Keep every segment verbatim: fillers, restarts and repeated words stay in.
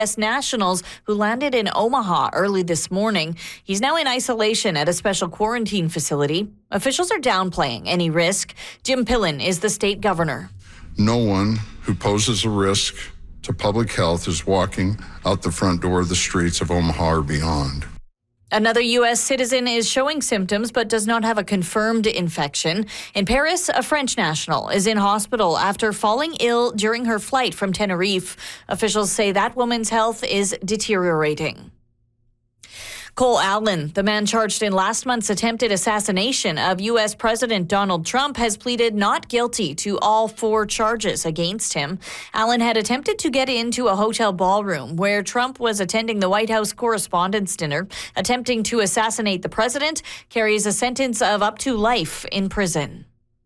U S nationals who landed in Omaha early this morning. He's now in isolation at a special quarantine facility. Officials are downplaying any risk. Jim Pillen is the state governor. No one who poses a risk to public health is walking out the front door of the streets of Omaha or beyond. Another U S citizen is showing symptoms but does not have a confirmed infection. In Paris, a French national is in hospital after falling ill during her flight from Tenerife. Officials say that woman's health is deteriorating. Cole Allen, the man charged in last month's attempted assassination of U S President Donald Trump, has pleaded not guilty to all four charges against him. Allen had attempted to get into a hotel ballroom where Trump was attending the White House Correspondents' Dinner. Attempting to assassinate the president carries a sentence of up to life in prison.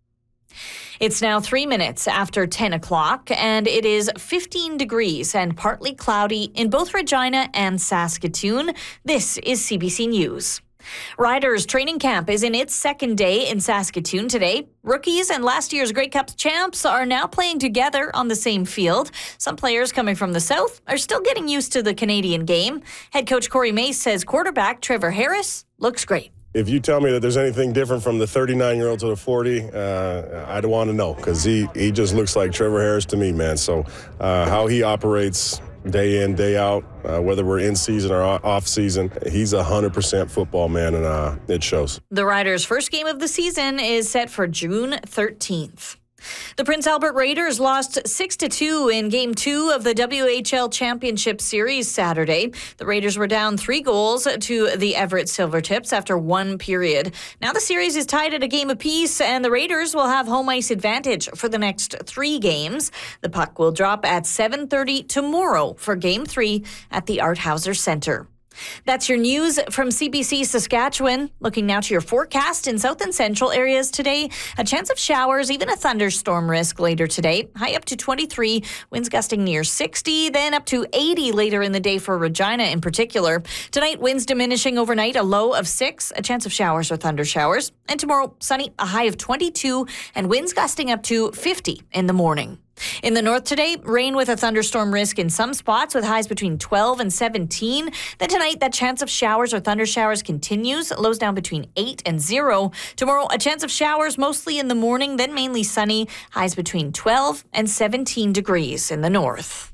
It's now three minutes after ten o'clock, and it is fifteen degrees and partly cloudy in both Regina and Saskatoon. This is C B C News. Riders training camp is in its second day in Saskatoon today. Rookies and last year's Grey Cup champs are now playing together on the same field. Some players coming from the south are still getting used to the Canadian game. Head coach Corey Mace says quarterback Trevor Harris looks great. If you tell me that there's anything different from the thirty-nine-year-old to the forty, uh, I'd want to know, because he, he just looks like Trevor Harris to me, man. So uh, how he operates day in, day out, uh, whether we're in season or off season, he's a one hundred percent football man, and uh, it shows. The Riders' first game of the season is set for June thirteenth. The Prince Albert Raiders lost six to two in Game two of the W H L Championship Series Saturday. The Raiders were down three goals to the Everett Silvertips after one period. Now the series is tied at a game apiece, and the Raiders will have home ice advantage for the next three games. The puck will drop at seven thirty tomorrow for Game three at the Art Hauser Center. That's your news from C B C Saskatchewan. Looking now to your forecast in south and central areas today. A chance of showers, even a thunderstorm risk later today. High up to twenty-three, winds gusting near sixty, then up to eighty later in the day for Regina in particular. Tonight, winds diminishing overnight, a low of six, a chance of showers or thunder showers. And tomorrow, sunny, a high of twenty-two, and winds gusting up to fifty in the morning. In the north today, rain with a thunderstorm risk in some spots with highs between twelve and seventeen. Then tonight, that chance of showers or thunder showers continues. Lows down between eight and zero. Tomorrow, a chance of showers mostly in the morning, then mainly sunny. Highs between twelve and seventeen degrees in the north.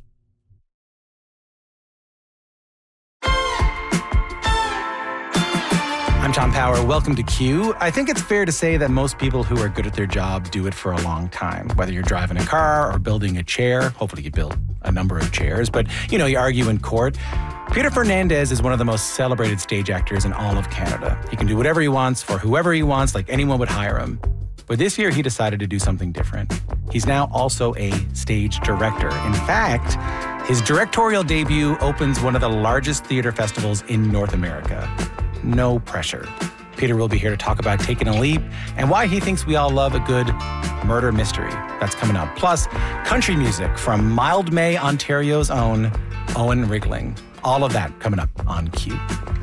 I'm Tom Power. Welcome to Q. I think it's fair to say that most people who are good at their job do it for a long time. Whether you're driving a car or building a chair, hopefully you build a number of chairs, but you know, you argue in court. Peter Fernandez is one of the most celebrated stage actors in all of Canada. He can do whatever he wants for whoever he wants, like anyone would hire him. But this year he decided to do something different. He's now also a stage director. In fact, his directorial debut opens one of the largest theater festivals in North America. No pressure. Peter will be here to talk about Taking a Leap and why he thinks we all love a good murder mystery. That's coming up. Plus, country music from Mildmay, Ontario's own Owen Rigling. All of that coming up on Q.